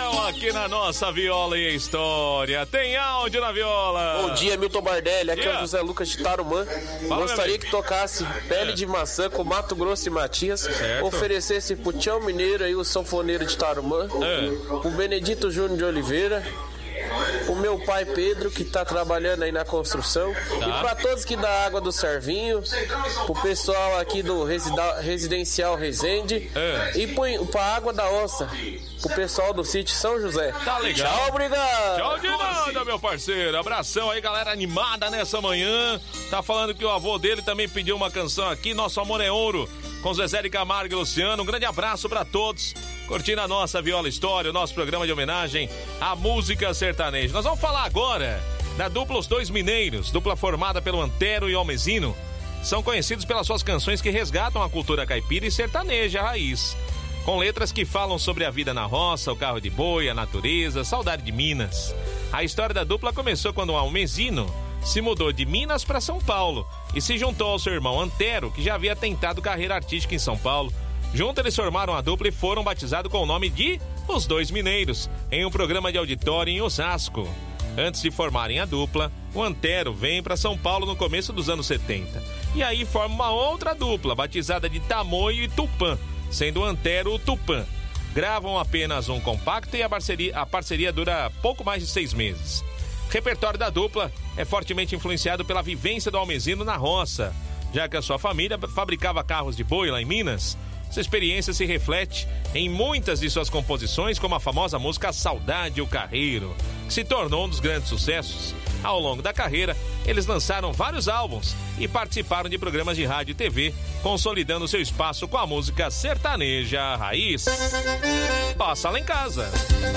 Moção aqui na nossa Viola e História. Tem áudio na viola. Bom dia, Milton Bardelli. Aqui é o José Lucas de Tarumã. Gostaria que tocasse Pele de Maçã com Mato Grosso e Matias. Certo. Oferecesse pro Tião Mineiro aí, o sanfoneiro de Tarumã. O Benedito Júnior de Oliveira. O meu pai Pedro, que tá trabalhando aí na construção. E pra todos que dá água do Servinho. Pro pessoal aqui do Residencial Resende. E pra água da Onça. Pro pessoal do sítio São José. Tá legal. Tchau, obrigado. Tchau de nada, meu parceiro. Abração aí, galera animada nessa manhã. Tá falando que o avô dele também pediu uma canção aqui. Nosso Amor é Ouro, com Zezé de Camargo e Luciano. Um grande abraço pra todos. Curtindo a nossa Viola História, o nosso programa de homenagem à música sertaneja. Nós vamos falar agora da dupla Os Dois Mineiros, dupla formada pelo Antero e Almezino. São conhecidos pelas suas canções que resgatam a cultura caipira e sertaneja raiz, com letras que falam sobre a vida na roça, o carro de boi, a natureza, saudade de Minas. A história da dupla começou quando o Almezino se mudou de Minas para São Paulo e se juntou ao seu irmão Antero, que já havia tentado carreira artística em São Paulo. Juntos eles formaram a dupla e foram batizados com o nome de Os Dois Mineiros, em um programa de auditório em Osasco. Antes de formarem a dupla, o Antero vem para São Paulo no começo dos anos 70. E aí forma uma outra dupla, batizada de Tamoio e Tupã, sendo o Antero o Tupã. Gravam apenas um compacto e a parceria dura pouco mais de 6 meses. O repertório da dupla é fortemente influenciado pela vivência do Almezino na roça, já que a sua família fabricava carros de boi lá em Minas. Essa experiência se reflete em muitas de suas composições, como a famosa música Saudade e o Carreiro, que se tornou um dos grandes sucessos. Ao longo da carreira, eles lançaram vários álbuns e participaram de programas de rádio e TV, consolidando seu espaço com a música sertaneja raiz. Passa lá em casa.